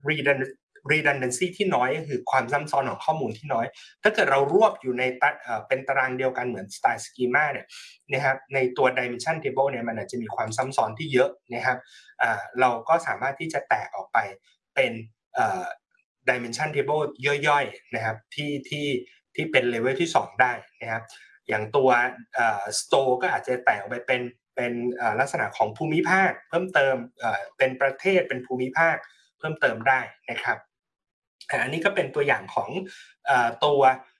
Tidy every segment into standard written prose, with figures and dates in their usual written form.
redundancy ที่น้อยก็คือความซ้ำซ้อนของข้อมูลที่น้อยถ้าเกิดเรารวบอยู่ในเป็นตารางเดียวกันเหมือน style schema เนี่ยนะครับในตัว dimension table เนี่ยมันอาจจะมีความซ้ำซ้อนที่เยอะนะครับเราก็สามารถที่จะแตกออกไปเป็นdimension table ย่อยๆนะครับที่เป็น level ที่2ได้นะครับอย่างตัวstore ก็อาจจะแตกออกไปเป็นลักษณะของภูมิภาคเพิ่มเติมเป็นประเทศเป็นภูมิภาคเพิ่มเติมได้นะครับอันนี้ก็เป็นตัวอย่างของตัว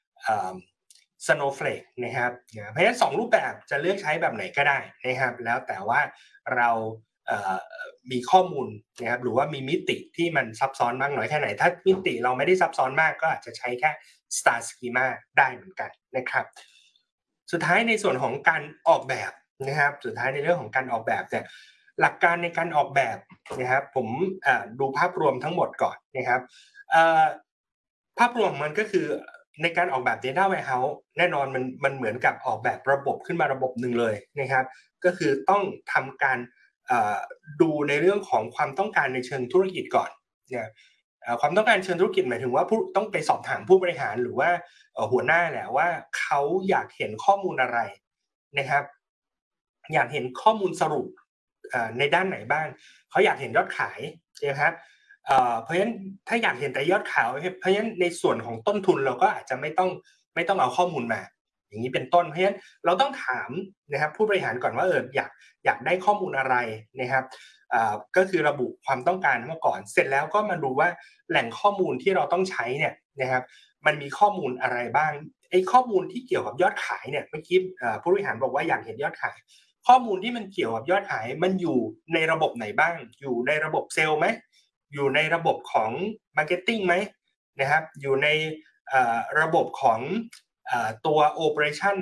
Snowflake นะครับเพราะฉะนั้น2รูปแบบจะเลือกใช้แบบไหนก็ได้นะครับแล้วแต่ว่าเรามีข้อมูลนะครับหรือว่ามีมิติที่มันซับซ้อนมากน้อยแค่ไหนถ้ามิติเราไม่ได้ซับซ้อนมากก็อาจจะใช้แค่ Star Schema ได้เหมือนกันนะครับสุดท้ายในส่วนของการออกแบบนะครับสุดท้ายในเรื่องของการออกแบบเนี่ยหลักการในการออกแบบนะครับผมดูภาพรวมทั้งหมดก่อนนะครับภาพรวมมันก็คือในการออกแบบ Data Warehouse แน่นอนมันเหมือนกับออกแบบระบบขึ้นมาระบบหนึ่งเลยนะครับก็คือต้องทำการดูในเรื่องของความต้องการในเชิงธุรกิจก่อนเนี่ยความต้องการเชิงธุรกิจหมายถึงว่าต้องไปสอบถามผู้บริหารหรือว่าหัวหน้าแหละว่าเขาอยากเห็นข้อมูลอะไรนะครับอยากเห็นข้อมูลสรุปในด้านไหนบ้างเขาอยากเห็นยอดขายนะครับเพราะฉะนั้นถ้าอยากเห็นแต่ยอดขายเพราะฉะนั้นในส่วนของต้นทุนเราก็อาจจะไม่ต้องเอาข้อมูลมาอย่างนี้เป็นต้นเพราะฉะนั้นเราต้องถามนะครับผู้บริหารก่อนว่าอยากได้ข้อมูลอะไรนะครับก็คือระบุความต้องการมาก่อนเสร็จแล้วก็มาดูว่าแหล่งข้อมูลที่เราต้องใช้เนี่ยนะครับมันมีข้อมูลอะไรบ้างไอ้ข้อมูลที่เกี่ยวกับยอดขายเนี่ยเมื่อกี้ผู้บริหารบอกว่าอยากเห็นยอดขายข้อมูลที่มันเกี่ยวกับยอดขายมันอยู่ในระบบไหนบ้างอยู่ในระบบเซลล์ไหมอยู่ในระบบของ marketing ไหมนะครับอยู่ในระบบของตัว operation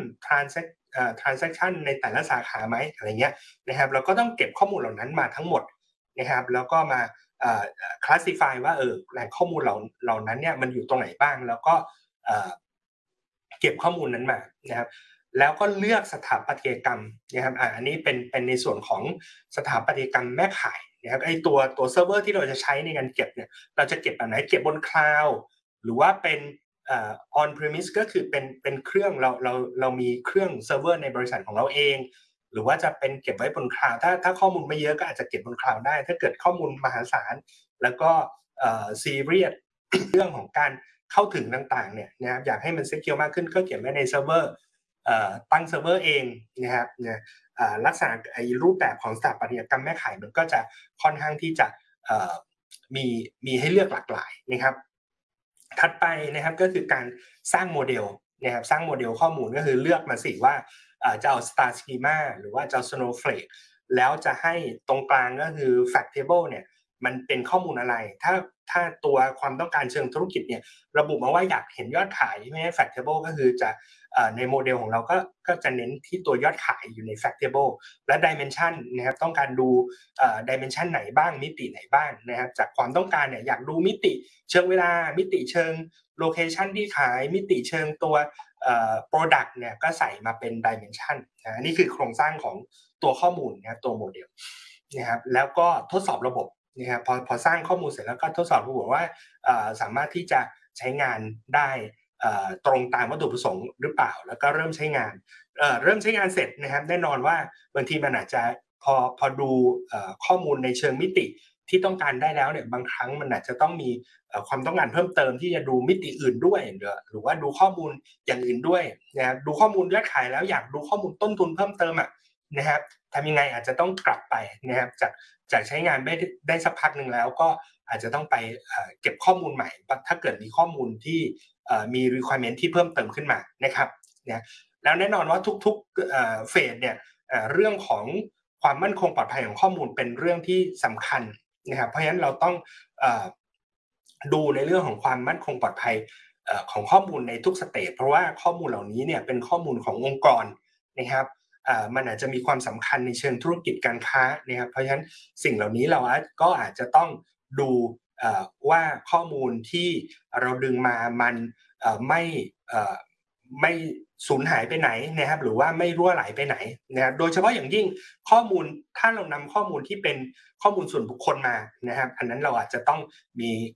transaction ในแต่ละสาขาไหมอะไรเงี้ยนะครับเราก็ต้องเก็บข้อมูลเหล่านั้นมาทั้งหมดนะครับแล้วก็มาclassify ว่าแหล่งข้อมูลเหล่านั้นเนี่ยมันอยู่ตรงไหนบ้างแล้วก็เก็บข้อมูลนั้นมานะครับแล้วก็เลือกสถาปัตยกรรมนะครับอันนี้เป็นในส่วนของสถาปัตยกรรมแม่ข่ายนะครับไอ้ตัวเซิร์ฟเวอร์ที่เราจะใช้ในการเก็บเนี่ยเราจะเก็บแบบไหนเก็บบนคลาวด์หรือว่าเป็นon premise ก็คือเป็นเครื่องเรามีเครื่องเซิร์ฟเวอร์ในบริษัทของเราเองหรือว่าจะเป็นเก็บไว้บนคลาวด์ถ้าข้อมูลไม่เยอะก็อาจจะเก็บบนคลาวด์ได้ถ้าเกิดข้อมูลมหาศาลแล้วก็ซีเรียสเรื่องของการเข้าถึงต่างๆเนี่ยนะครับอยากให้มัน secure มากขึ้นก็เก็บไว้ในเซิร์ฟเวอร์ตั้งเซิร์ฟเวอร์เองนะครับลักษณะรูปแบบของสถาปัตยกรรมแม่ข่ายมันก็จะค่อนข้างที่จะมีให้เลือกหลากหลายนะครับถัดไปนะครับก็คือการสร้างโมเดลนะครับสร้างโมเดลข้อมูลก็คือเลือกมาสิว่าจะเอา Star Schema หรือว่าจะเอา Snowflake แล้วจะให้ตรงกลางก็คือ Fact Table เนี่ยมันเป็นข้อมูลอะไรถ้าตัวความต้องการเชิงธุรกิจเนี่ยระบุมาว่าอยากเห็นยอดขายไม่ใช่ Fact Table ก็คือจะในโมเดลของเราก็จะเน้นที่ตัวยอดขายอยู่ใน Fact Table และ Dimension นะครับต้องการดูDimension ไหนบ้างมิติไหนบ้างนะครับจากความต้องการเนี่ยอยากดูมิติเชิงเวลามิติเชิง Location ที่ขายมิติเชิงตัวProduct เนี่ยก็ใส่มาเป็น Dimension นะนี่คือโครงสร้างของตัวข้อมูลนะครับตัวโมเดลนะครับแล้วก็ทดสอบระบบนะครับพอสร้างข้อมูลเสร็จแล้วก็ทดสอบระบบว่าสามารถที่จะใช้งานได้ตรงตามวัตถุประสงค์หรือเปล่าแล้วก็เริ่มใช้งานเริ่มใช้งานเสร็จนะครับแน่นอนว่าบางทีมันอาจจะพอดูข้อมูลในเชิงมิติที่ต้องการได้แล้วเนี่ยบางครั้งมันอาจจะต้องมีความต้องการเพิ่มเติมที่จะดูมิติอื่นด้วยหรือว่าดูข้อมูลอย่างอื่นด้วยนะครับดูข้อมูลยอดขายแล้วอยากดูข้อมูลต้นทุนเพิ่มเติมนะครับทำยังไงอาจจะต้องกลับไปนะครับจากใช้งานได้สักพักหนึ่งแล้วก็อาจจะต้องไปเก็บข้อมูลใหม่ถ้าเกิดมีข้อมูลที่มี requirement ที่เพิ่มเติมขึ้นมานะครับนะแล้วแน่นอนว่าทุกๆเฟสเนี่ยเรื่องของความมั่นคงปลอดภัยของข้อมูลเป็นเรื่องที่สำคัญนะครับเพราะฉะนั้นเราต้องดูในเรื่องของความมั่นคงปลอดภัยของข้อมูลในทุกสเตจเพราะว่าข้อมูลเหล่านี้เนี่ยเป็นข้อมูลขององค์กรนะครับมันอาจจะมีความสำคัญในเชิงธุรกิจการค้านะครับเพราะฉะนั้นสิ่งเหล่านี้เราก็อาจจะต้องดูว่าข้อมูลที่เราดึงมามันไม่สูญหายไปไหนนะครับหรือว่าไม่รั่วไหลไปไหนนะครับโดยเฉพาะอย่างยิ่งข้อมูลถ้าเรานำข้อมูลที่เป็นข้อมูลส่วนบุคคลมานะครับอันนั้นเราอาจจะต้องมี